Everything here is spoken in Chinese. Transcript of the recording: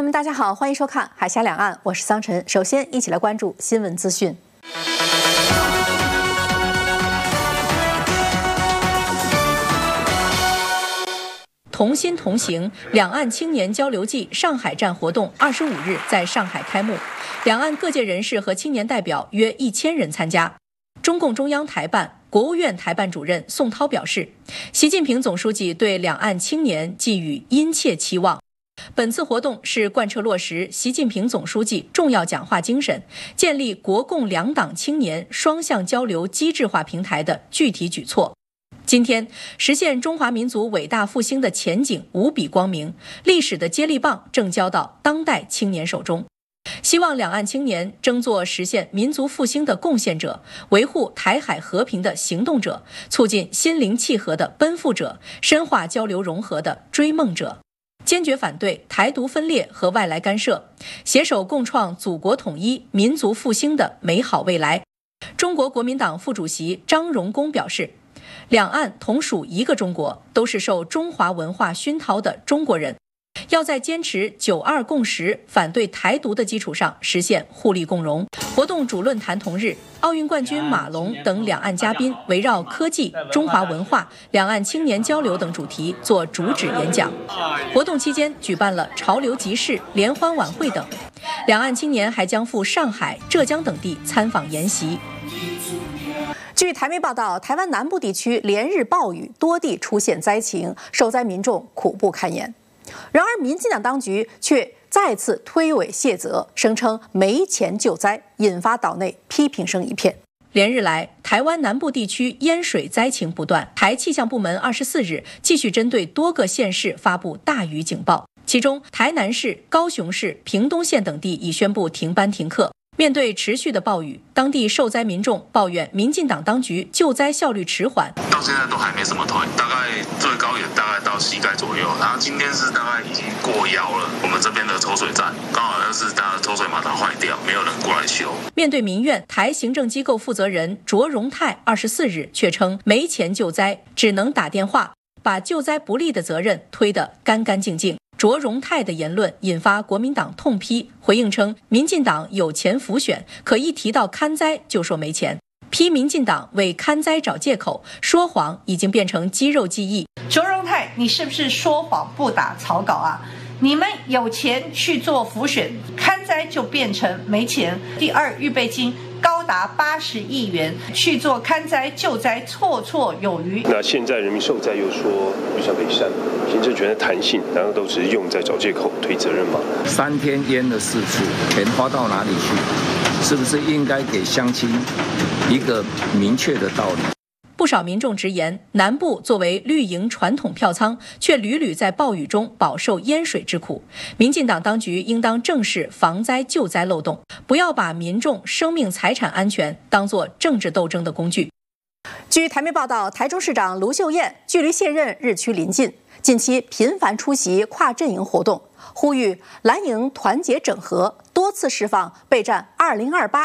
友们，大家好，欢迎收看《海峡两岸》，我是桑晨。首先，一起来关注新闻资讯。同心同行两岸青年交流季上海站活动25日在上海开幕，两岸各界人士和青年代表约1000人参加。中共中央台办、国务院台办主任宋涛表示，习近平总书记对两岸青年寄予殷切期望。本次活动是贯彻落实习近平总书记重要讲话精神，建立国共两党青年双向交流机制化平台的具体举措。今天，实现中华民族伟大复兴的前景无比光明，历史的接力棒正交到当代青年手中。希望两岸青年争做实现民族复兴的贡献者，维护台海和平的行动者，促进心灵契合的奔赴者，深化交流融合的追梦者。坚决反对台独分裂和外来干涉，携手共创祖国统一、民族复兴的美好未来。中国国民党副主席张荣恭表示，两岸同属一个中国，都是受中华文化熏陶的中国人，要在坚持9·2共识、反对台独的基础上实现互利共荣。活动主论坛同日，奥运冠军马龙等两岸嘉宾围绕科技、中华文化、两岸青年交流等主题做主旨演讲。活动期间举办了潮流集市、联欢晚会等，两岸青年还将赴上海、浙江等地参访研习。据台媒报道，台湾南部地区连日暴雨，多地出现灾情，受灾民众苦不堪言。然而，民进党当局却再次推诿卸责，声称没钱救灾，引发岛内批评声一片。连日来，台湾南部地区淹水灾情不断，台气象部门24日继续针对多个县市发布大雨警报，其中台南市、高雄市、屏东县等地已宣布停班停课。面对持续的暴雨，当地受灾民众抱怨民进党当局救灾效率迟缓， 到现在都还没什么退，大概最高也大概到膝盖左右，然后今天是大概已经过腰了。我们这边的抽水站刚好就是它的抽水马达坏掉，没有人过来修。 面对民怨，台行政机构负责人卓荣泰24日却称没钱救灾，只能打电话，把救灾不力的责任推得干干净净。卓荣泰的言论引发国民党痛批，回应称民进党有钱浮选，可一提到勘灾就说没钱，批民进党为勘灾找借口，说谎已经变成肌肉记忆。 卓荣泰，你是不是说谎不打草稿啊？你们有钱去做浮选，勘灾就变成没钱。第二，预备金高达80亿元，去做勘灾救灾绰绰有余。 那现在人民受灾又说预算可以删，行政权的弹性难道都只是用在找借口推责任吗 ？3天淹了4次，钱花到哪里去？是不是应该给乡亲一个明确的道理？ 不少民众直言，南部作为绿营传统票仓，却屡屡在暴雨中饱受淹水之苦。民进党当局应当正视防灾救灾漏洞，不要把民众生命财产安全当作政治斗争的工具。据台媒报道，台中市长卢秀燕距离卸任日趋临近，近期频繁出席跨阵营活动，呼吁蓝营团结整合，多次释放备战2028